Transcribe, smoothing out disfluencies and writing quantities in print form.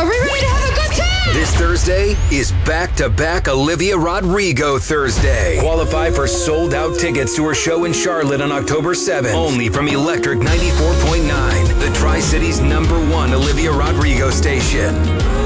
Are we ready to have a good time? This Thursday is back-to-back Olivia Rodrigo Thursday. Qualify for sold-out tickets to her show in Charlotte on October 7th. Only from Electric 94.9, the Tri-City's #1 Olivia Rodrigo station.